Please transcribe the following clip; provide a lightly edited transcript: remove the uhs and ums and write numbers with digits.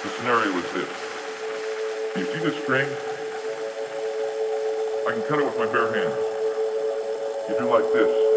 The scenario is this. You see this string? I can cut it with my bare hands. You do like this.